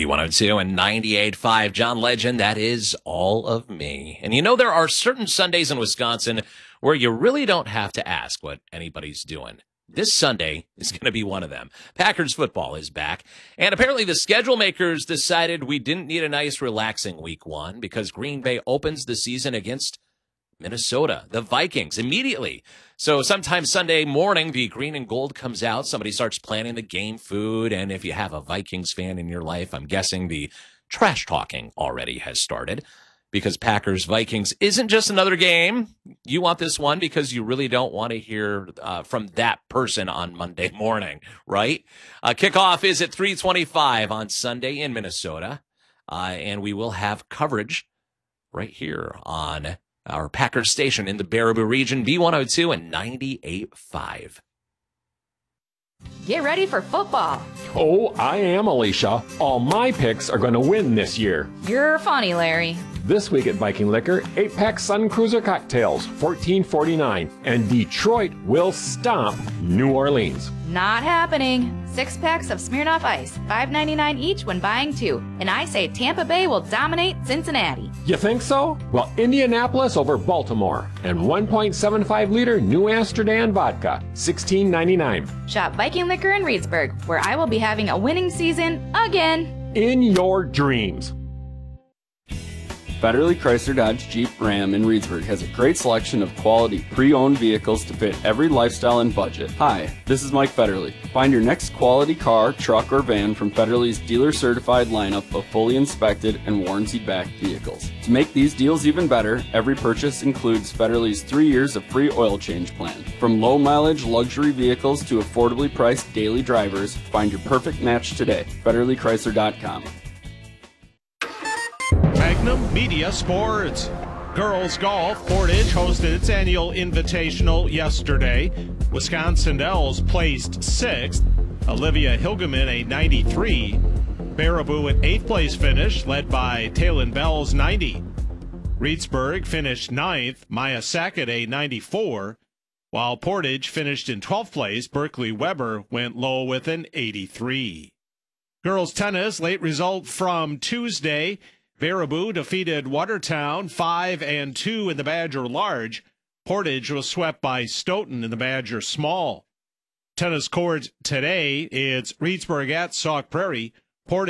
B102 and 98.5. John Legend, that is all of me. And you know, there are certain Sundays in Wisconsin where you really don't have to ask what anybody's doing. This Sunday is going to be one of them. Packers football is back. And apparently the schedule makers decided we didn't need a nice, relaxing week one because Green Bay opens the season against Minnesota, the Vikings, immediately. So sometime Sunday morning, the green and gold comes out. Somebody starts planning the game food. And if you have a Vikings fan in your life, I'm guessing the trash talking already has started because Packers-Vikings isn't just another game. You want this one because you really don't want to hear from that person on Monday morning, right? Kickoff is at 3:25 on Sunday in Minnesota. And we will have coverage right here on our Packers station in the Baraboo region, B102 and 98.5. Get ready for football. Oh, I am, Alicia. All my picks are going to win this year. You're funny, Larry. This week at Viking Liquor, 8-pack Sun Cruiser cocktails, $14.49. And Detroit will stomp New Orleans. Not happening. 6 packs of Smirnoff Ice, $5.99 each when buying 2. And I say Tampa Bay will dominate Cincinnati. You think so? Well, Indianapolis over Baltimore. And 1.75-liter New Amsterdam vodka, $16.99. Shop Viking Liquor in Reedsburg, where I will be having a winning season again. In your dreams. Federally Chrysler Dodge Jeep Ram in Reedsburg has a great selection of quality pre-owned vehicles to fit every lifestyle and budget. Hi, this is Mike Federally. Find your next quality car, truck, or van from Federally's dealer-certified lineup of fully inspected and warranty-backed vehicles. To make these deals even better, every purchase includes Federally's 3 years of free oil change plan. From low-mileage luxury vehicles to affordably priced daily drivers, find your perfect match today. FederallyChrysler.com. Magnum Media Sports. Girls golf, Portage hosted its annual invitational yesterday. Wisconsin Dells placed 6th. Olivia Hilgeman, a 93. Baraboo at 8th place finish, led by Talon Bell's 90. Reedsburg finished 9th. Maya Sackett, a 94. While Portage finished in 12th place, Berkeley Weber went low with an 83. Girls tennis, late result from Tuesday. Baraboo defeated Watertown 5-2 in the Badger Large. Portage was swept by Stoughton in the Badger Small. Tennis court today, it's Reedsburg at Sauk Prairie.